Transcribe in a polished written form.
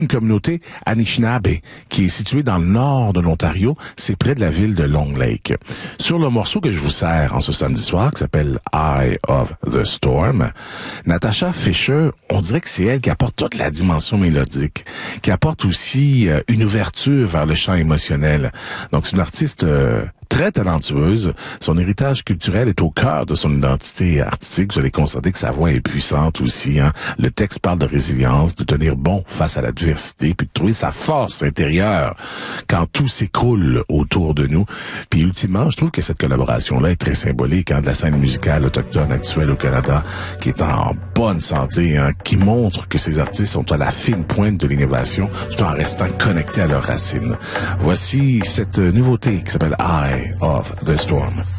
une communauté Anishinaabe qui est située dans le nord de l'Ontario, c'est près de la ville de Long Lake. Sur le morceau que je vous sers en ce samedi soir, qui s'appelle Eye of the Storm, Natasha Fisher, on dirait que c'est elle qui apporte toute la dimension mélodique, qui apporte aussi une ouverture vers le chant émotionnel. Donc c'est une artiste très talentueuse. Son héritage culturel est au cœur de son identité artistique. Vous allez constater que sa voix est puissante aussi. Hein. Le texte parle de résilience, de tenir bon face à l'adversité, puis de trouver sa force intérieure quand tout s'écroule autour de nous. Puis ultimement, je trouve que cette collaboration-là est très symbolique de la scène musicale autochtone actuelle au Canada, qui est en bonne santé, qui montre que ces artistes sont à la fine pointe de l'innovation, tout en restant connectés à leurs racines. Voici cette nouveauté qui s'appelle Eye of the Storm.